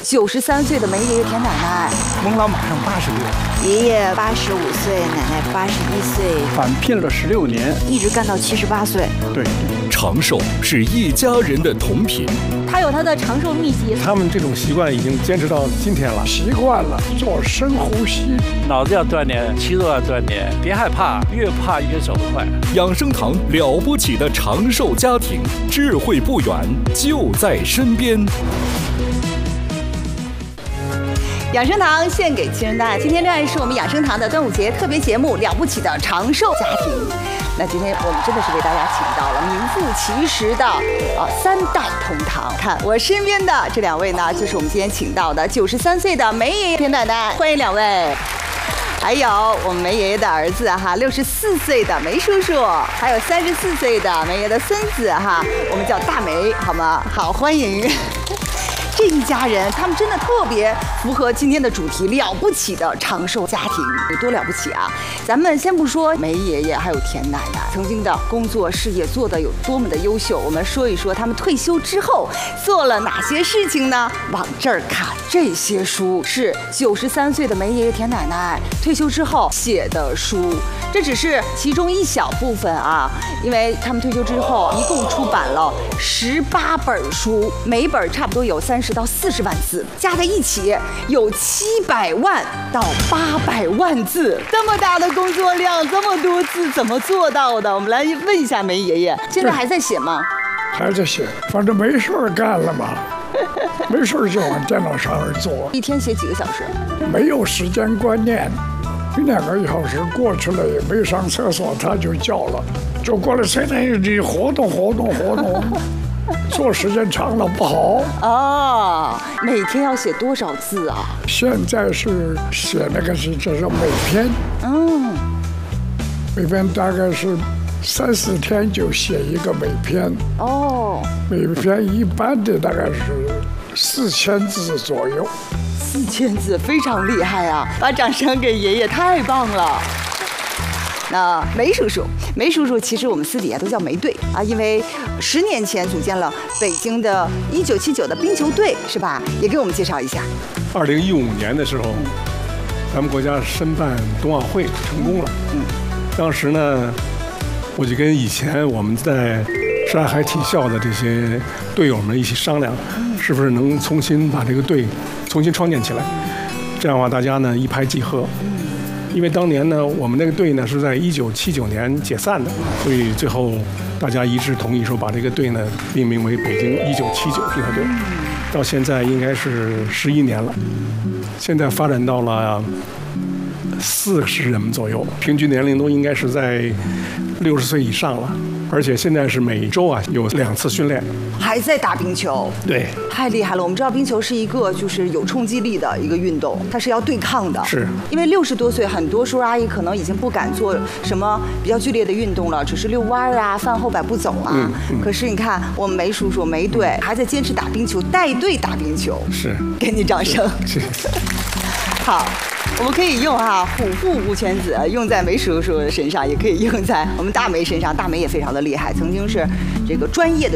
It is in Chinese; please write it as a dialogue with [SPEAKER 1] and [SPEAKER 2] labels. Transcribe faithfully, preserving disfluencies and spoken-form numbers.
[SPEAKER 1] 九十三岁的梅爷爷、田奶奶。
[SPEAKER 2] 孟老马上八十六，
[SPEAKER 1] 爷爷八十五岁，奶奶八十一岁，
[SPEAKER 2] 返聘了十六年，
[SPEAKER 1] 一直干到七十八岁。
[SPEAKER 2] 对，
[SPEAKER 3] 长寿是一家人的同频。
[SPEAKER 1] 他有他的长寿秘籍，
[SPEAKER 2] 他们这种习惯已经坚持到今天了，
[SPEAKER 4] 习惯了做深呼吸，
[SPEAKER 5] 脑子要锻炼，肌肉要锻炼，别害怕，越怕越走得快。
[SPEAKER 3] 养生堂了不起的长寿家庭，智慧不远，就在身边。
[SPEAKER 1] 养生堂献给亲人的爱。今天呢是我们养生堂的端午节特别节目《了不起的长寿家庭》。那今天我们真的是为大家请到了名副其实的啊三代同堂。看我身边的这两位呢，就是我们今天请到的九十三岁的梅爷爷、田奶奶，欢迎两位。还有我们梅爷爷的儿子哈，六十四岁的梅叔叔，还有三十四岁的梅爷的孙子哈，我们叫大梅，好吗？好，欢迎。这一家人，他们真的特别符合今天的主题，了不起的长寿家庭，有多了不起啊！咱们先不说梅爷爷还有田奶奶曾经的工作事业做得有多么的优秀，我们说一说他们退休之后做了哪些事情呢？往这儿看，这些书是九十三岁的梅爷爷、田奶奶退休之后写的书，这只是其中一小部分啊，因为他们退休之后一共出版了十八本书，每本差不多有三十到四十万字，加在一起有七百万到八百万字，这么大的工作量，这么多字，怎么做到的？我们来问一下梅爷爷，现在还在写吗？
[SPEAKER 4] 还在写，反正没事儿干了嘛，没事儿就往电脑上面做。
[SPEAKER 1] 一天写几个小时？
[SPEAKER 4] 没有时间观念，一两个小时过去了也没上厕所，他就叫了，就过来谁能你活动活动活动。做时间长了不好
[SPEAKER 1] 哦。每天要写多少字啊？
[SPEAKER 4] 现在是写那个是叫做美篇，嗯，美篇大概是三四天就写一个美篇哦。美篇一般的大概是四千字左右。
[SPEAKER 1] 四千字非常厉害啊！把掌声给爷爷，太棒了。那梅叔叔，梅叔叔其实我们私底下都叫梅队啊，因为十年前组建了北京的一九七九的冰球队，是吧？也给我们介绍一下。
[SPEAKER 2] 二零一五年的时候，咱们国家申办冬奥会成功了。嗯，当时呢，我就跟以前我们在上海体校的这些队友们一起商量，是不是能重新把这个队重新创建起来？这样的话，大家呢一拍即合。因为当年呢，我们那个队呢是在一九七九年解散的，所以最后大家一致同意说把这个队呢命名为北京一九七九冰球队。到现在应该是十一年了，现在发展到了四十人左右，平均年龄都应该是在六十岁以上了。而且现在是每周啊有两次训练，
[SPEAKER 1] 还在打冰球，
[SPEAKER 2] 对，
[SPEAKER 1] 太厉害了。我们知道冰球是一个就是有冲击力的一个运动，它是要对抗的。
[SPEAKER 2] 是，
[SPEAKER 1] 因为六十多岁，很多叔叔阿姨可能已经不敢做什么比较剧烈的运动了，只是遛弯啊、饭后百步走啊。嗯嗯、可是你看，我们梅叔叔、梅队还在坚持打冰球，带队打冰球。
[SPEAKER 2] 是，
[SPEAKER 1] 给你掌声。
[SPEAKER 2] 是。
[SPEAKER 1] 好。我们可以用哈虎父无犬子用在梅叔叔身上，也可以用在我们大梅身上。大梅也非常的厉害，曾经是这个专业的